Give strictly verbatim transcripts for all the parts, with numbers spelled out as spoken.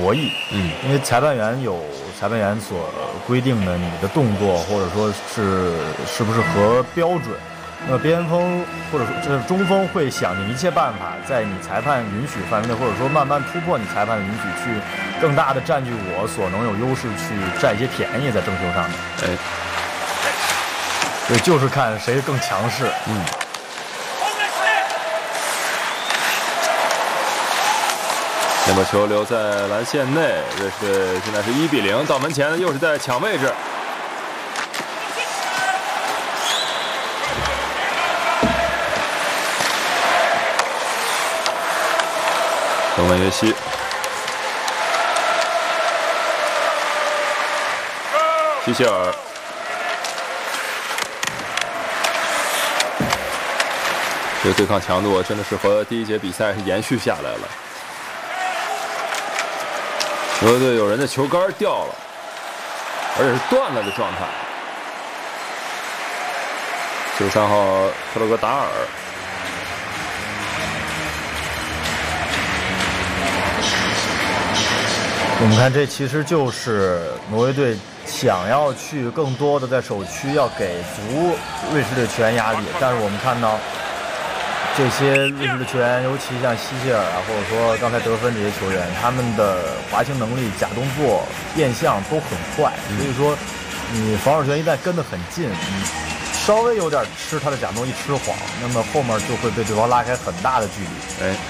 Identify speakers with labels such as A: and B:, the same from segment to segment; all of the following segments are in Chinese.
A: 博弈。
B: 嗯，
A: 因为裁判员有裁判员所规定的你的动作，或者说是是不是合标准。那么边锋或者说这中锋会想尽一切办法，在你裁判允许范围内，或者说慢慢突破你裁判的允许，去更大的占据我所能有优势，去占一些便宜在争球上面。
B: 哎，
A: 对，就是看谁更强势。
B: 嗯。那么球留在篮线内，瑞士队现在是一比零，到门前呢又是在抢位置。登门约西，希希尔，这个对抗强度真的是和第一节比赛是延续下来了。国队有人的球杆掉了，而且是断了的状态。九十三号特洛格达尔。
A: 我们看，这其实就是挪威队想要去更多的在首区要给足瑞士队球员压力，但是我们看到这些瑞士的球员，尤其像希希尔啊，或者说刚才得分这些球员，他们的滑行能力、假动作、变向都很快，所以说你防守球员一旦跟得很近，你稍微有点吃他的假动作一吃晃，那么后面就会被对方拉开很大的距离。
B: 哎。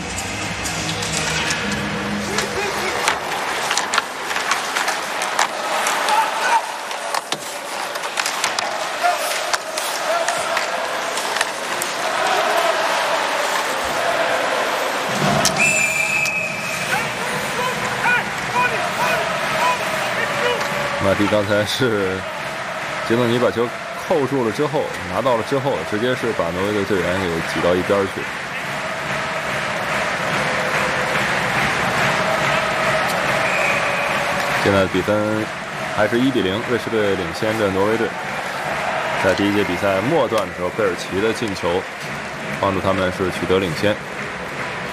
B: 马蒂刚才是杰诺尼把球扣住了之后，拿到了之后，直接是把挪威的队员给挤到一边去。现在比分还是一比零，瑞士队领先着挪威队。在第一节比赛末段的时候，贝尔奇的进球帮助他们是取得领先。